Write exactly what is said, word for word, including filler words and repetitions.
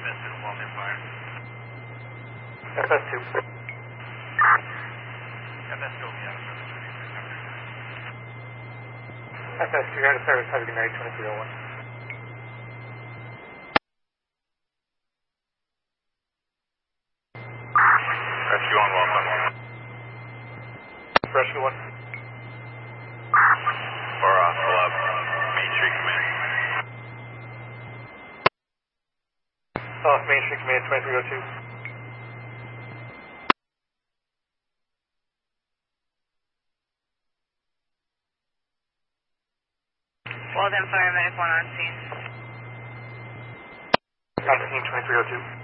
F S two, Walter Fire. F S two. F S two, yeah. F S two, you're out of service. Have a good night, twenty-three oh one. Rescue one, welcome. Rescue one. For uh, Club, Main Street Command. South Main Street Command, twenty-three oh two. Well then, paramedic one on scene. On scene, twenty-three oh two.